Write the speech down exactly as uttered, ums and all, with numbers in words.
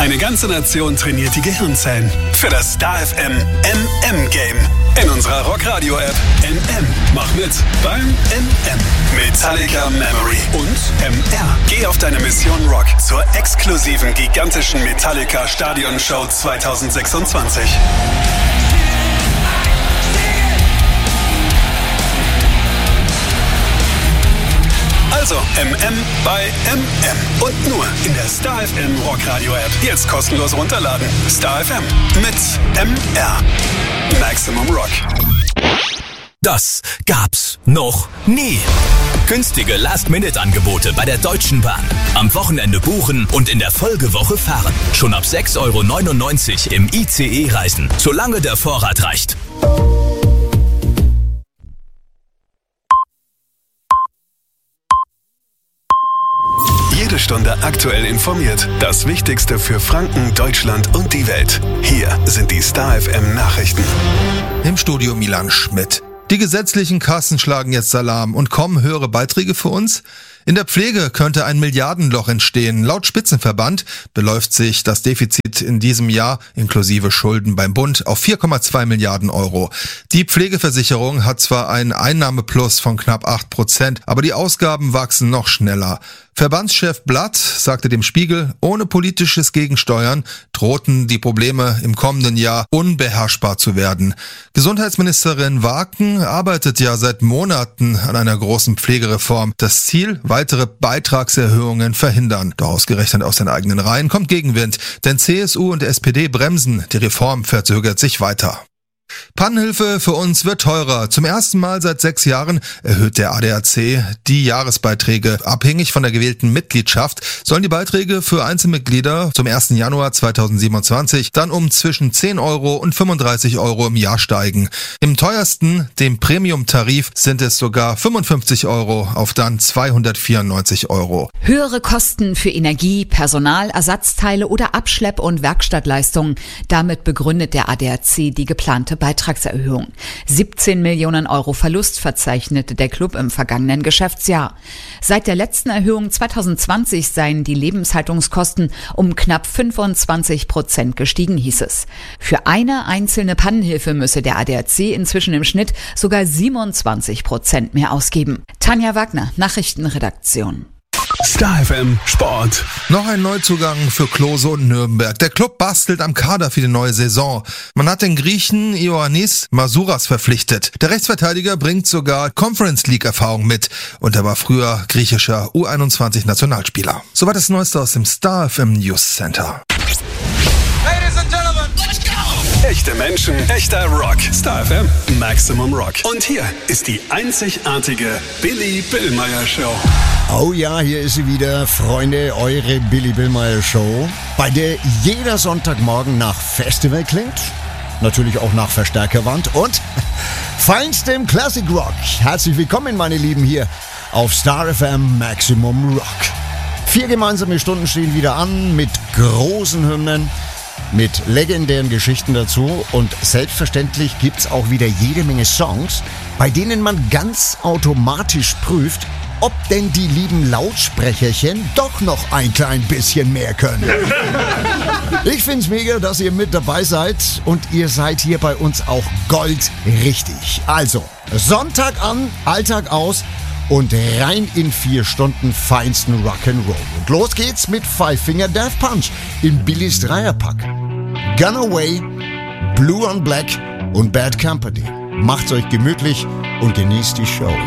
Eine ganze Nation trainiert die Gehirnzellen für das Star F M M M-Game. In unserer Rockradio-App M M. Mach mit beim M M. Metallica Memory und M R. Geh auf deine Mission Rock zur exklusiven gigantischen Metallica Stadionshow zwanzig sechsundzwanzig. Also M M bei M M. Und nur in der Star F M Rockradio App. Jetzt kostenlos runterladen. Star F M mit M R. Maximum Rock. Das gab's noch nie. Günstige Last-Minute-Angebote bei der Deutschen Bahn. Am Wochenende buchen und in der Folgewoche fahren. Schon ab sechs Euro neunundneunzig im I C E reisen, solange der Vorrat reicht. Jede Stunde aktuell informiert. Das Wichtigste für Franken, Deutschland und die Welt. Hier sind die Star F M Nachrichten. Im Studio Milan Schmidt. Die gesetzlichen Kassen schlagen jetzt Alarm und kommen höhere Beiträge für uns? In der Pflege könnte ein Milliardenloch entstehen. Laut Spitzenverband beläuft sich das Defizit in diesem Jahr inklusive Schulden beim Bund auf vier Komma zwei Milliarden Euro. Die Pflegeversicherung hat zwar einen Einnahmeplus von knapp acht Prozent, aber die Ausgaben wachsen noch schneller. Verbandschef Blatt sagte dem Spiegel, ohne politisches Gegensteuern drohten die Probleme im kommenden Jahr unbeherrschbar zu werden. Gesundheitsministerin Waken arbeitet ja seit Monaten an einer großen Pflegereform. Das Ziel, weitere Beitragserhöhungen verhindern. Doch ausgerechnet aus den eigenen Reihen kommt Gegenwind, denn C S U und S P D bremsen. Die Reform verzögert sich weiter. Pannenhilfe für uns wird teurer. Zum ersten Mal seit sechs Jahren erhöht der A D A C die Jahresbeiträge. Abhängig von der gewählten Mitgliedschaft sollen die Beiträge für Einzelmitglieder zum ersten Januar zweitausendsiebenundzwanzig dann um zwischen zehn Euro und fünfunddreißig Euro im Jahr steigen. Im teuersten, dem Premium-Tarif, sind es sogar fünfundfünfzig Euro auf dann zweihundertvierundneunzig Euro. Höhere Kosten für Energie, Personal, Ersatzteile oder Abschlepp- und Werkstattleistungen. Damit begründet der A D A C die geplante Beitragserhöhung. siebzehn Millionen Euro Verlust verzeichnete der Club im vergangenen Geschäftsjahr. Seit der letzten Erhöhung zweitausendzwanzig seien die Lebenshaltungskosten um knapp fünfundzwanzig Prozent gestiegen, hieß es. Für eine einzelne Pannenhilfe müsse der A D A C inzwischen im Schnitt sogar siebenundzwanzig Prozent mehr ausgeben. Tanja Wagner, Nachrichtenredaktion. Star F M Sport. Noch ein Neuzugang für Klose und Nürnberg. Der Club bastelt am Kader für die neue Saison. Man hat den Griechen Ioannis Masouras verpflichtet. Der Rechtsverteidiger bringt sogar Conference League Erfahrung mit und er war früher griechischer U einundzwanzig Nationalspieler. Soweit das Neueste aus dem Star F M News Center. Ladies and Gentlemen, let's go! Echte Menschen, echter Rock. Star F M, Maximum Rock. Und hier ist die einzigartige Billy Billmeyer Show. Oh ja, hier ist sie wieder, Freunde, eure Billy Billmeyer Show, bei der jeder Sonntagmorgen nach Festival klingt, natürlich auch nach Verstärkerwand und feinstem Classic Rock. Herzlich willkommen, meine Lieben, hier auf Star F M Maximum Rock. Vier gemeinsame Stunden stehen wieder an mit großen Hymnen, mit legendären Geschichten dazu und selbstverständlich gibt's auch wieder jede Menge Songs, bei denen man ganz automatisch prüft, ob denn die lieben Lautsprecherchen doch noch ein klein bisschen mehr können. Ich find's mega, dass ihr mit dabei seid und ihr seid hier bei uns auch goldrichtig. Also, Sonntag an, Alltag aus und rein in vier Stunden feinsten Rock'n'Roll. Und los geht's mit Five Finger Death Punch in Billys Dreierpack. Gunaway, Blue on Black und Bad Company. Macht's euch gemütlich und genießt die Show.